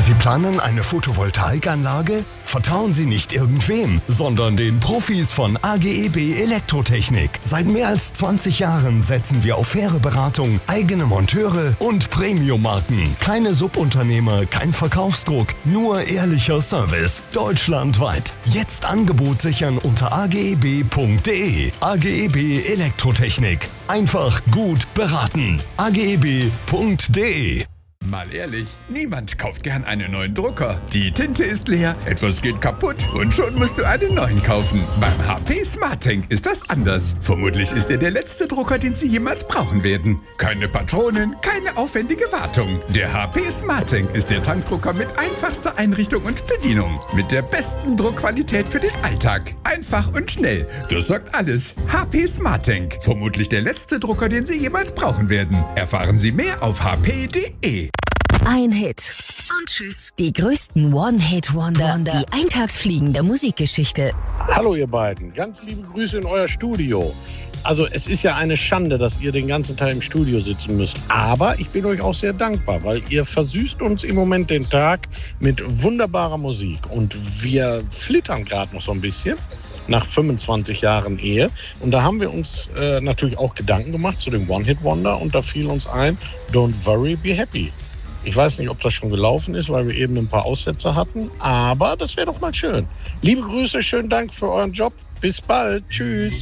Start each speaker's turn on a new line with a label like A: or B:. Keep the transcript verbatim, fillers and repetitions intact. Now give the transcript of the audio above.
A: Sie planen eine Photovoltaikanlage? Vertrauen Sie nicht irgendwem, sondern den Profis von A G E B Elektrotechnik. Seit mehr als zwanzig Jahren setzen wir auf faire Beratung, eigene Monteure und Premium-Marken. Keine Subunternehmer, kein Verkaufsdruck, nur ehrlicher Service. Deutschlandweit. Jetzt Angebot sichern unter a g e b punkt d e. A G E B Elektrotechnik. Einfach gut beraten. a g e b punkt d e.
B: Mal ehrlich, niemand kauft gern einen neuen Drucker. Die Tinte ist leer, etwas geht kaputt und schon musst du einen neuen kaufen. Beim H P SmartTank ist das anders. Vermutlich ist er der letzte Drucker, den Sie jemals brauchen werden. Keine Patronen, keine aufwendige Wartung. Der H P SmartTank ist der Tankdrucker mit einfachster Einrichtung und Bedienung. Mit der besten Druckqualität für den Alltag. Einfach und schnell. Das sagt alles. H P SmartTank. Vermutlich der letzte Drucker, den Sie jemals brauchen werden. Erfahren Sie mehr auf h p punkt d e.
C: Ein Hit und tschüss. Die größten One-Hit-Wonder, die Eintagsfliegen der Musikgeschichte.
D: Hallo ihr beiden, ganz liebe Grüße in euer Studio. Also es ist ja eine Schande, dass ihr den ganzen Tag im Studio sitzen müsst. Aber ich bin euch auch sehr dankbar, weil ihr versüßt uns im Moment den Tag mit wunderbarer Musik. Und wir flittern gerade noch so ein bisschen nach fünfundzwanzig Jahren Ehe. Und da haben wir uns äh, natürlich auch Gedanken gemacht zu dem One-Hit-Wonder. Und da fiel uns ein, Don't Worry, Be Happy. Ich weiß nicht, ob das schon gelaufen ist, weil wir eben ein paar Aussetzer hatten. Aber das wäre doch mal schön. Liebe Grüße, schönen Dank für euren Job. Bis bald. Tschüss.